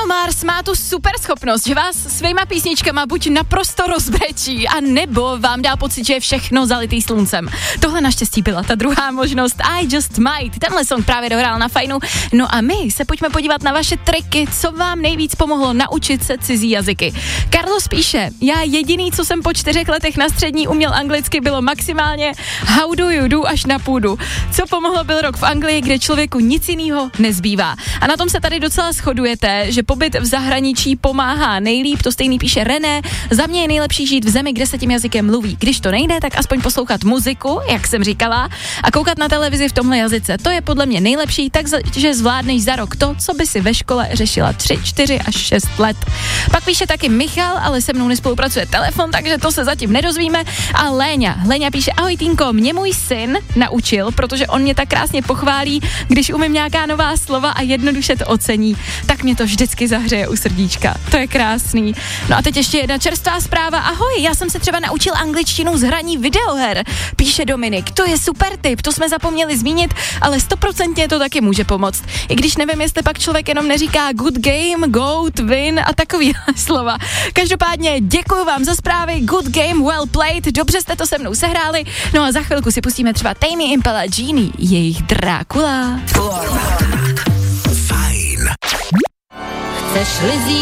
Mars má tu super schopnost, že vás svýma písničkama buď naprosto rozbrečí, a nebo vám dá pocit, že je všechno zalitý sluncem. Tohle naštěstí byla ta druhá možnost. I Just Might. Tenhle song právě dohrál na Fajnu. No a my se pojďme podívat na vaše triky, co vám nejvíc pomohlo naučit se cizí jazyky. Carlos píše, já jediný, co jsem po 4 letech na střední uměl anglicky, bylo maximálně how do you do až na půdu. Co pomohlo, byl rok v Anglii, kde člověku nic jiného nezbývá. A na tom se tady docela shodujete, že pobyt v zahraničí pomáhá nejlíp, to stejný píše René. Za mě je nejlepší žít v zemi, kde se tím jazykem mluví. Když to nejde, tak aspoň poslouchat muziku, jak jsem říkala, a koukat na televizi v tomhle jazyce. To je podle mě nejlepší, takže zvládneš za rok to, co by si ve škole řešila 3, 4 až 6 let. Pak píše taky Michal, ale se mnou nespolupracuje telefon, takže to se zatím nedozvíme. A Léňa píše, ahoj Týnko, mě můj syn naučil, protože on mě tak krásně pochválí, když umím nějaká nová slova a jednoduše to ocení, tak mě to vždycky zahřeje u srdíčka. To je krásný. No a teď ještě jedna čerstvá zpráva. Ahoj, já jsem se třeba naučil angličtinu z hraní videoher, píše Dominik. To je super tip, to jsme zapomněli zmínit, ale 100% to taky může pomoct. I když nevím, jestli pak člověk jenom neříká good game, goat, win a takový slova. Každopádně děkuji vám za zprávy, good game, well played, dobře jste to se mnou sehráli. No a za chvilku si pustíme třeba Tame Impala, Genie, jejich Drákula. Fajn. Chceš lizí